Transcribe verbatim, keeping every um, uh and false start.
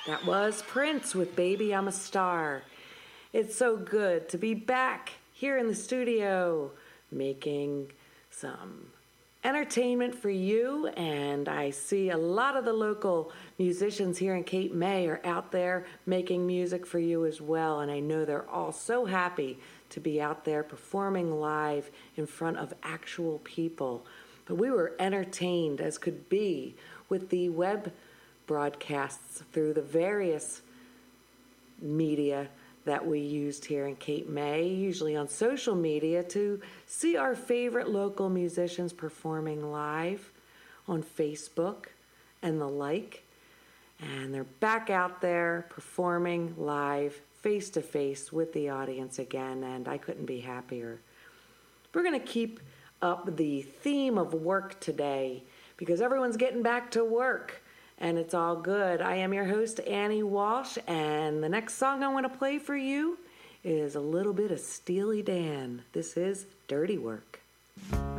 That was Prince with Baby I'm a Star. It's so good to be back here in the studio making some entertainment for you, and I see a lot of the local musicians here in Cape May are out there making music for you as well, and I know they're all so happy to be out there performing live in front of actual people. But we were entertained as could be with the web broadcasts through the various media that we used here in Cape May, usually on social media, to see our favorite local musicians performing live on Facebook and the like. And they're back out there performing live, face-to-face with the audience again, and I couldn't be happier. We're going to keep up the theme of work today because everyone's getting back to work. And it's all good. I am your host, Annie Walsh, and the next song I want to play for you is a little bit of Steely Dan. This is Dirty Work.